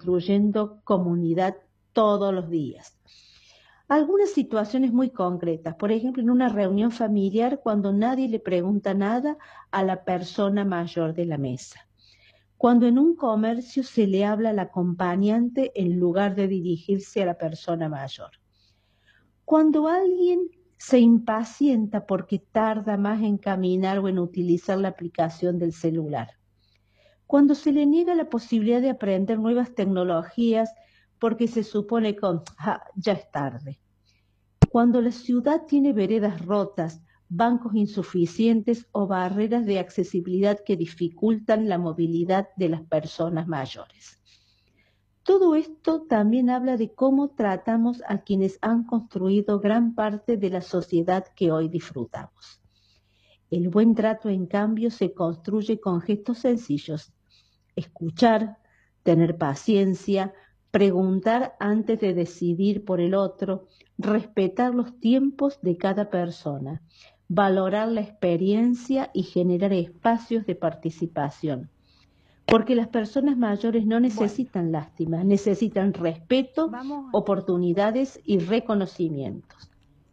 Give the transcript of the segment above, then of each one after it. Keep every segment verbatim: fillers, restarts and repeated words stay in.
construyendo comunidad todos los días. Algunas situaciones muy concretas, por ejemplo, en una reunión familiar cuando nadie le pregunta nada a la persona mayor de la mesa. Cuando en un comercio se le habla al acompañante en lugar de dirigirse a la persona mayor. Cuando alguien se impacienta porque tarda más en caminar o en utilizar la aplicación del celular. Cuando se le niega la posibilidad de aprender nuevas tecnologías porque se supone que ah, ya es tarde. Cuando la ciudad tiene veredas rotas, bancos insuficientes o barreras de accesibilidad que dificultan la movilidad de las personas mayores. Todo esto también habla de cómo tratamos a quienes han construido gran parte de la sociedad que hoy disfrutamos. El buen trato, en cambio, se construye con gestos sencillos. Escuchar, tener paciencia, preguntar antes de decidir por el otro, respetar los tiempos de cada persona, valorar la experiencia y generar espacios de participación. Porque las personas mayores no necesitan bueno. lástima, necesitan respeto, Vamos. oportunidades y reconocimientos.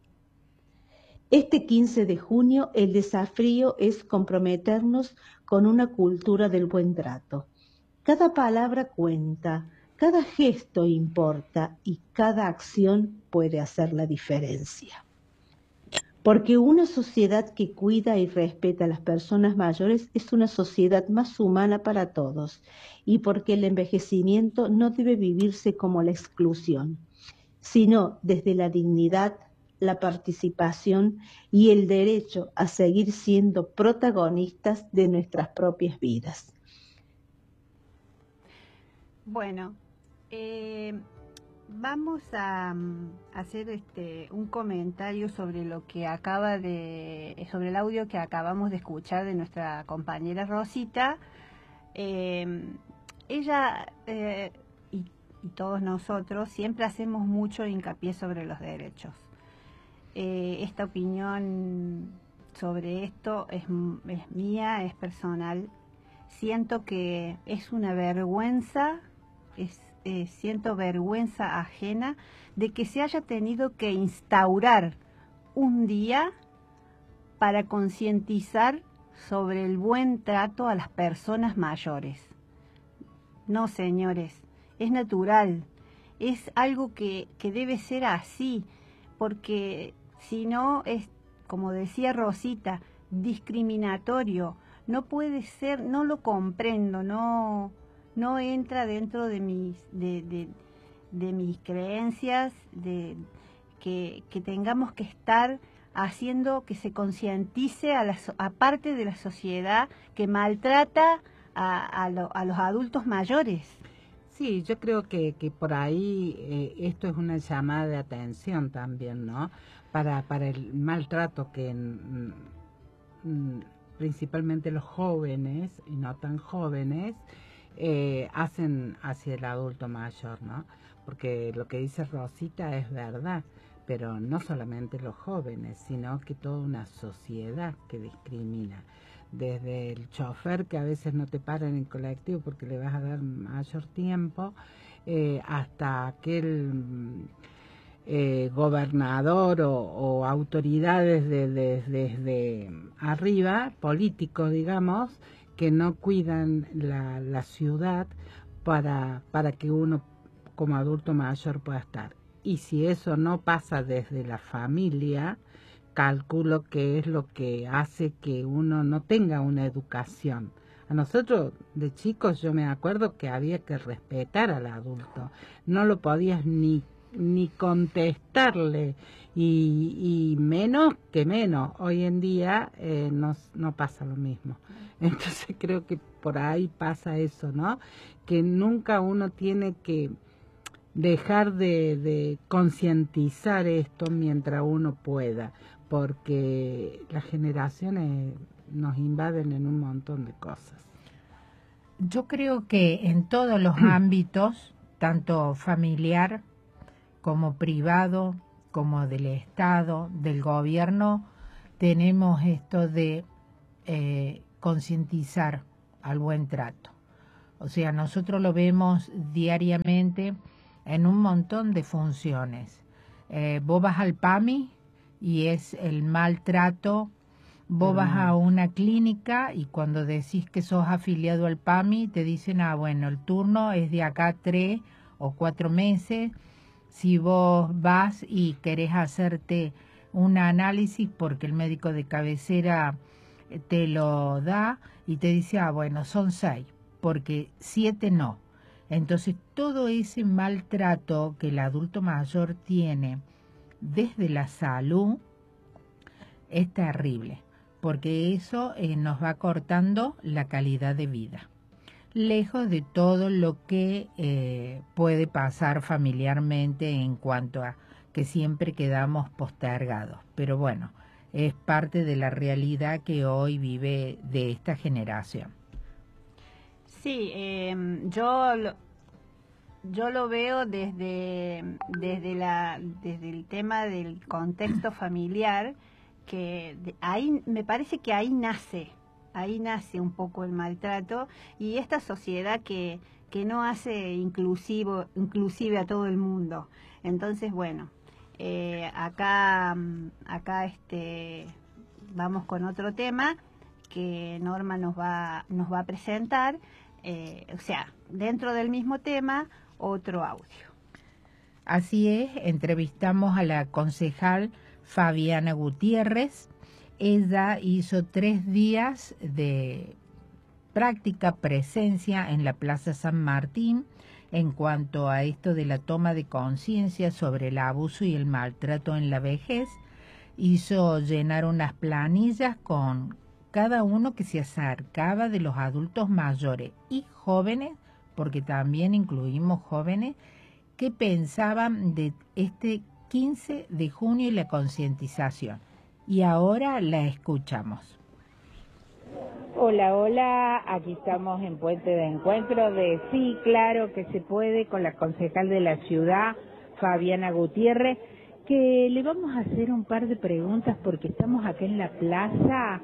Este quince de junio el desafío es comprometernos con una cultura del buen trato. Cada palabra cuenta, cada gesto importa y cada acción puede hacer la diferencia. Porque una sociedad que cuida y respeta a las personas mayores es una sociedad más humana para todos y porque el envejecimiento no debe vivirse como la exclusión, sino desde la dignidad, la participación y el derecho a seguir siendo protagonistas de nuestras propias vidas. Bueno, eh... vamos a hacer este un comentario sobre lo que acaba de sobre el audio que acabamos de escuchar de nuestra compañera Rosita. Eh, ella eh, y, y todos nosotros siempre hacemos mucho hincapié sobre los derechos. Eh, esta opinión sobre esto es, es mía, es personal. Siento que es una vergüenza, es Eh, siento vergüenza ajena de que se haya tenido que instaurar un día para concientizar sobre el buen trato a las personas mayores. No, señores, es natural, es algo que, que debe ser así, porque si no es, como decía Rosita, discriminatorio. No puede ser, no lo comprendo, no... no entra dentro de mis, de, de, de mis creencias, de que, que tengamos que estar haciendo que se concientice a, la, a parte de la sociedad que maltrata a, a, lo, a los adultos mayores. Sí, yo creo que, que por ahí eh, esto es una llamada de atención también, ¿no? Para, para el maltrato que mm, mm, principalmente los jóvenes y no tan jóvenes Eh, hacen hacia el adulto mayor, ¿no? Porque lo que dice Rosita es verdad, pero no solamente los jóvenes, sino que toda una sociedad que discrimina. Desde el chofer que a veces no te para en el colectivo porque le vas a dar mayor tiempo, eh, hasta aquel eh, gobernador o, o autoridades desde de, de, de arriba, políticos, digamos, que no cuidan la, la ciudad para, para que uno como adulto mayor pueda estar. Y si eso no pasa desde la familia, calculo que es lo que hace que uno no tenga una educación. A nosotros de chicos yo me acuerdo que había que respetar al adulto, no lo podías ni, ni contestarle y, y menos que menos. Hoy en día eh, no, no pasa lo mismo. Entonces creo que por ahí pasa eso, ¿no? Que nunca uno tiene que dejar de, de concientizar esto mientras uno pueda, porque las generaciones nos invaden en un montón de cosas. Yo creo que en todos los ámbitos, tanto familiar como privado, como del Estado, del gobierno, tenemos esto de eh, concientizar al buen trato. O sea, nosotros lo vemos diariamente en un montón de funciones. Eh, vos vas al PAMI y es el maltrato. Vos vas a una clínica y cuando decís que sos afiliado al PAMI, te dicen, ah, bueno, el turno es de acá tres o cuatro meses. Si vos vas y querés hacerte un análisis porque el médico de cabecera te lo da y te dice, ah, bueno, son seis, porque siete no. Entonces, todo ese maltrato que el adulto mayor tiene desde la salud es terrible, porque eso eh, nos va cortando la calidad de vida, lejos de todo lo que eh, puede pasar familiarmente en cuanto a que siempre quedamos postergados. Pero bueno, es parte de la realidad que hoy vive de esta generación. Sí, eh, yo lo, yo lo veo desde desde la desde el tema del contexto familiar, que de, ahí me parece que ahí nace ahí nace un poco el maltrato y esta sociedad que que no hace inclusivo inclusive a todo el mundo. Entonces, bueno, eh, acá acá este vamos con otro tema que Norma nos va nos va a presentar. Eh, o sea, dentro del mismo tema, otro audio. Así es, entrevistamos a la concejal Fabiana Gutiérrez. Ella hizo tres días de práctica presencia en la Plaza San Martín en cuanto a esto de la toma de conciencia sobre el abuso y el maltrato en la vejez. Hizo llenar unas planillas con cada uno que se acercaba de los adultos mayores y jóvenes, porque también incluimos jóvenes, que pensaban de este quince de junio y la concientización. Y ahora la escuchamos. Hola, hola, aquí estamos en Puente de Encuentro de Sí, Claro que se puede, con la concejal de la ciudad, Fabiana Gutiérrez, que le vamos a hacer un par de preguntas porque estamos acá en la plaza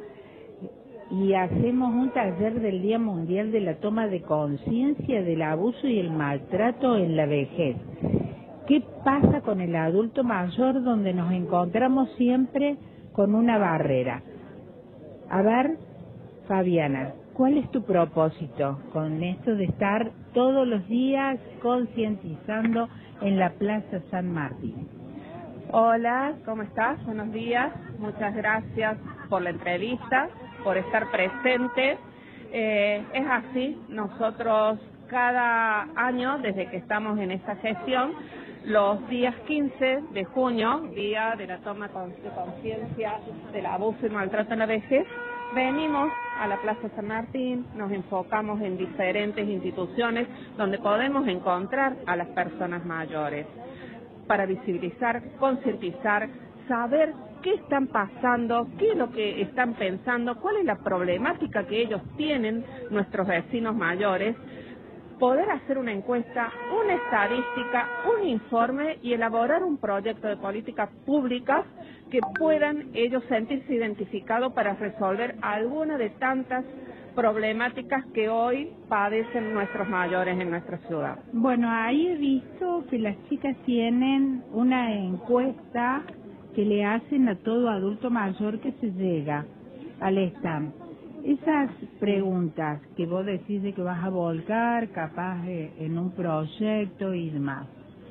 y hacemos un taller del Día Mundial de la Toma de Conciencia del Abuso y el Maltrato en la Vejez. ¿Qué pasa con el adulto mayor donde nos encontramos siempre con una barrera? A ver, Fabiana, ¿cuál es tu propósito con esto de estar todos los días concientizando en la Plaza San Martín? Hola, ¿cómo estás? Buenos días. Muchas gracias por la entrevista, por estar presente. Eh, es así, nosotros cada año, desde que estamos en esta gestión, los días quince de junio, día de la toma de conciencia del abuso y maltrato en la vejez, venimos a la Plaza San Martín, nos enfocamos en diferentes instituciones donde podemos encontrar a las personas mayores para visibilizar, concientizar, saber qué están pasando, qué es lo que están pensando, cuál es la problemática que ellos tienen, nuestros vecinos mayores, poder hacer una encuesta, una estadística, un informe y elaborar un proyecto de políticas públicas que puedan ellos sentirse identificados para resolver alguna de tantas problemáticas que hoy padecen nuestros mayores en nuestra ciudad. Bueno, ahí he visto que las chicas tienen una encuesta que le hacen a todo adulto mayor que se llega al stand. Esas preguntas que vos decís de que vas a volcar capaz de, en un proyecto y demás,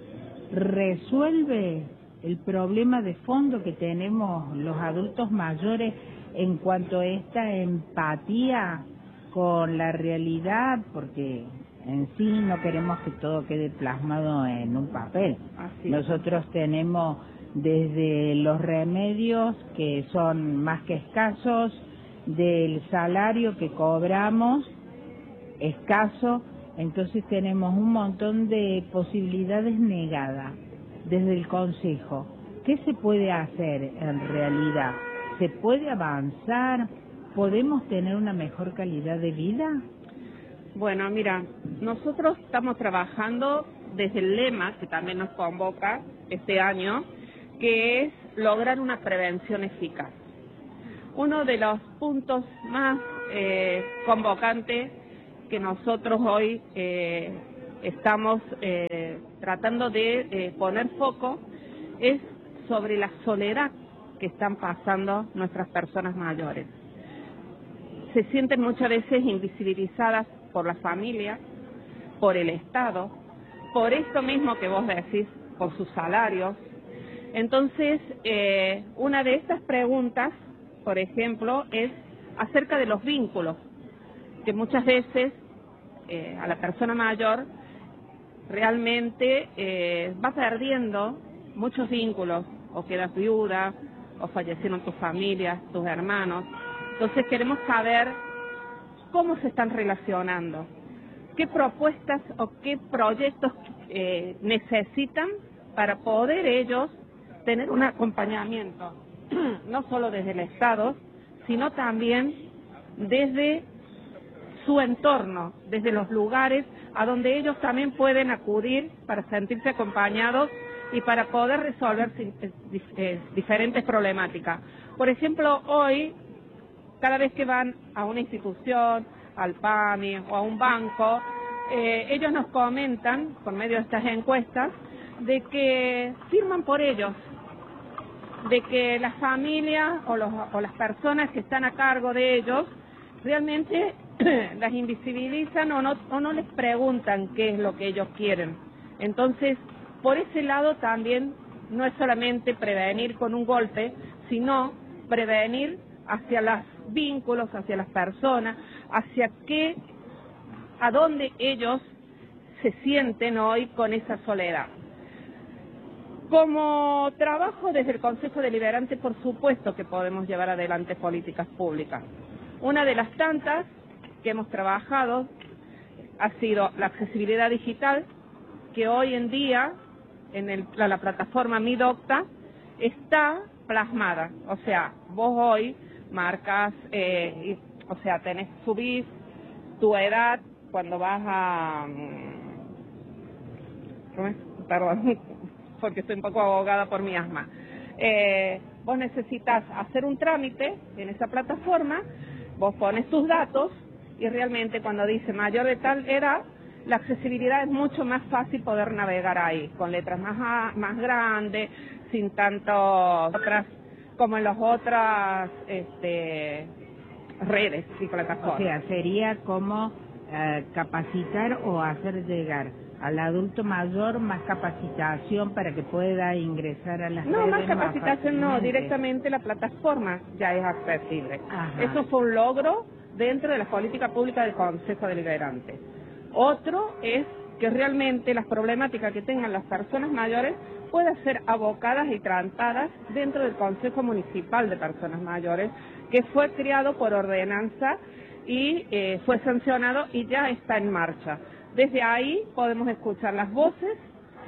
¿resuelve el problema de fondo que tenemos los adultos mayores en cuanto a esta empatía con la realidad? Porque en sí no queremos que todo quede plasmado en un papel. Así Nosotros tenemos desde los remedios que son más que escasos, del salario que cobramos escaso, entonces tenemos un montón de posibilidades negadas desde el Consejo. ¿Qué se puede hacer en realidad? ¿Se puede avanzar? ¿Podemos tener una mejor calidad de vida? Bueno, mira, nosotros estamos trabajando desde el lema que también nos convoca este año, que es lograr una prevención eficaz. Uno de los puntos más eh, convocantes que nosotros hoy eh, estamos eh, tratando de eh, poner foco es sobre la soledad que están pasando nuestras personas mayores. Se sienten muchas veces invisibilizadas por la familia, por el Estado, por esto mismo que vos decís, por sus salarios. Entonces, eh, una de estas preguntas, por ejemplo, es acerca de los vínculos, que muchas veces eh, a la persona mayor realmente eh, va perdiendo muchos vínculos, o quedas viuda, o fallecieron tus familias, tus hermanos. Entonces queremos saber cómo se están relacionando, qué propuestas o qué proyectos eh, necesitan para poder ellos tener un acompañamiento, no solo desde el Estado, sino también desde su entorno, desde los lugares a donde ellos también pueden acudir para sentirse acompañados y para poder resolver eh, diferentes problemáticas. Por ejemplo, hoy, cada vez que van a una institución, al PAMI o a un banco, eh, ellos nos comentan, por medio de estas encuestas, de que firman por ellos, de que las familias o, los, o las personas que están a cargo de ellos realmente las invisibilizan o no, o no les preguntan qué es lo que ellos quieren. Entonces, por ese lado también no es solamente prevenir con un golpe, sino prevenir hacia los vínculos, hacia las personas, hacia qué, a dónde ellos se sienten hoy con esa soledad. Como trabajo desde el Consejo Deliberante, por supuesto que podemos llevar adelante políticas públicas. Una de las tantas que hemos trabajado ha sido la accesibilidad digital, que hoy en día en el, la, la plataforma Mi Docta está plasmada. O sea, vos hoy marcas, eh, y, o sea, tenés, subís tu edad cuando vas a... Perdón, porque estoy un poco abogada por mi asma. Eh, vos necesitas hacer un trámite en esa plataforma, vos pones tus datos y realmente cuando dice mayor de tal edad, la accesibilidad es mucho más fácil poder navegar ahí, con letras más, más grandes, sin tanto otras como en las otras este, redes y plataformas. O sea, sería como eh, capacitar o hacer llegar al adulto mayor más capacitación para que pueda ingresar a las no, redes. No, más capacitación más no, directamente la plataforma ya es accesible. Ajá. Eso fue un logro dentro de la política pública del Consejo Deliberante. Otro es que realmente las problemáticas que tengan las personas mayores puedan ser abocadas y tratadas dentro del Consejo Municipal de Personas Mayores, que fue creado por ordenanza y eh, fue sancionado y ya está en marcha. Desde ahí podemos escuchar las voces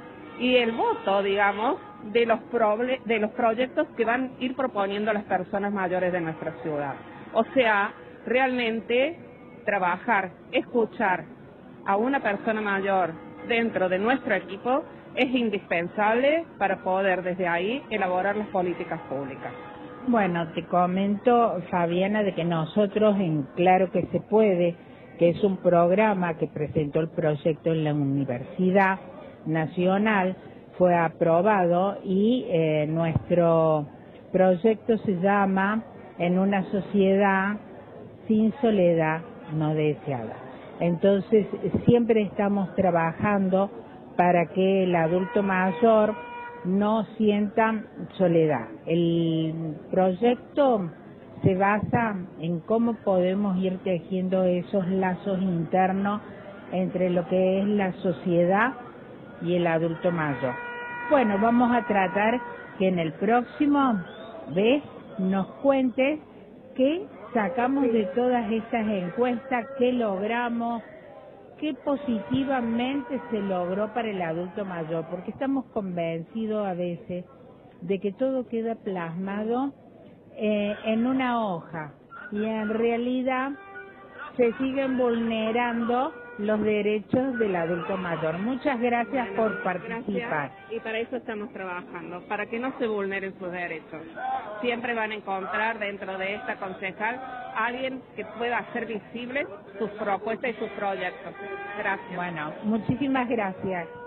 y el voto, digamos, de los, proble de los proyectos que van a ir proponiendo las personas mayores de nuestra ciudad. O sea, realmente trabajar, escuchar a una persona mayor dentro de nuestro equipo es indispensable para poder desde ahí elaborar las políticas públicas. Bueno, te comento, Fabiana, de que nosotros en Claro que se puede, que es un programa que presentó el proyecto en la Universidad Nacional, fue aprobado y eh, nuestro proyecto se llama En una sociedad sin soledad no deseada. Entonces, siempre estamos trabajando para que el adulto mayor no sienta soledad. El proyecto se basa en cómo podemos ir tejiendo esos lazos internos entre lo que es la sociedad y el adulto mayor. Bueno, vamos a tratar que en el próximo vez nos cuentes qué sacamos de todas estas encuestas, qué logramos, qué positivamente se logró para el adulto mayor, porque estamos convencidos a veces de que todo queda plasmado eh, en una hoja y en realidad se siguen vulnerando los derechos del adulto mayor. Muchas gracias Bueno, por participar. Gracias, y para eso estamos trabajando, para que no se vulneren sus derechos. Siempre van a encontrar dentro de esta concejal alguien que pueda hacer visibles sus propuestas y sus proyectos. Gracias. Bueno, muchísimas gracias.